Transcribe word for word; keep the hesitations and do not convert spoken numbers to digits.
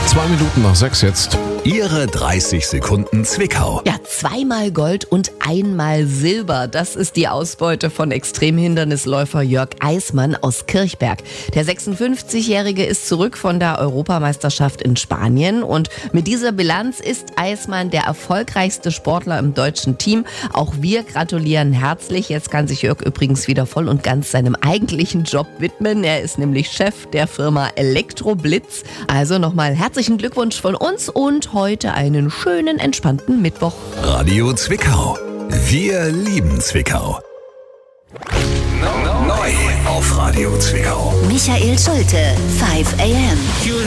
Zwei Minuten nach sechs jetzt. Ihre dreißig Sekunden Zwickau. Ja, zweimal Gold und einmal Silber. Das ist die Ausbeute von Extremhindernisläufer Jörg Eismann aus Kirchberg. Der sechsundfünfzigjährige ist zurück von der Europameisterschaft in Spanien. Und mit dieser Bilanz ist Eismann der erfolgreichste Sportler im deutschen Team. Auch wir gratulieren herzlich. Jetzt kann sich Jörg übrigens wieder voll und ganz seinem eigentlichen Job widmen. Er ist nämlich Chef der Firma Elektroblitz. Also nochmal herzlichen Glückwunsch von uns und heute einen schönen, entspannten Mittwoch. Radio Zwickau. Wir lieben Zwickau. Neu auf Radio Zwickau. Michael Schulte, five a m.